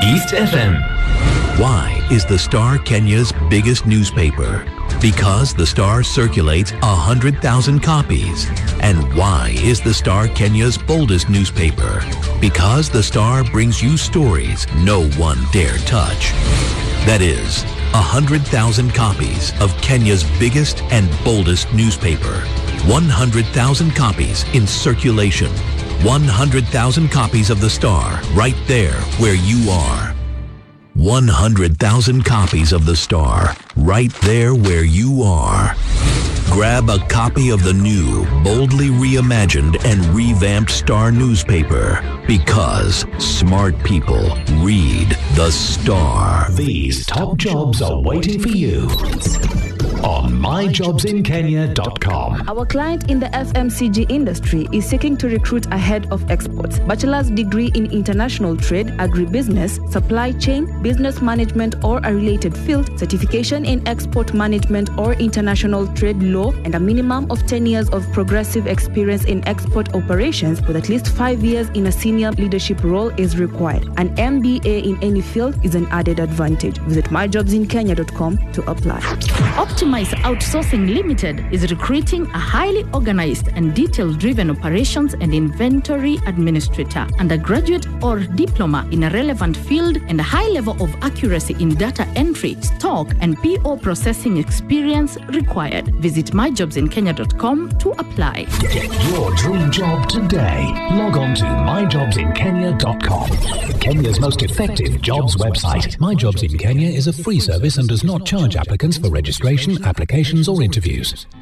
East FM. Why is the Star Kenya's biggest newspaper? Because the Star circulates 100,000 copies. And why is the Star Kenya's boldest newspaper? Because the Star brings you stories no one dare touch. That is, 100,000 copies of Kenya's biggest and boldest newspaper. 100,000 copies in circulation. 100,000 copies of the Star right there where you are. 100,000 copies of the Star right there where you are. Grab a copy of the new, boldly reimagined and revamped Star newspaper because smart people read the Star. These top jobs are waiting for you on myjobsinkenya.com. Our client in the FMCG industry is seeking to recruit a head of exports, bachelor's degree in international trade, agribusiness, supply chain, business management or a related field, certification in export management or international trade law, and a minimum of 10 years of progressive experience in export operations with at least 5 years in a senior leadership role is required. An MBA in any field is an added advantage. Visit myjobsinkenya.com to apply. Optimize Outsourcing Limited is recruiting a highly organized and detail-driven operations and inventory administrator, undergraduate or diploma in a relevant field, and a high level of accuracy in data entry, stock, and PO processing experience required. Visit myjobsinkenya.com to apply. Get your dream job today. Log on to myjobsinkenya.com. Kenya's most effective jobs website. My Jobs in Kenya is a free service and does not charge applicants for registration, applications or interviews.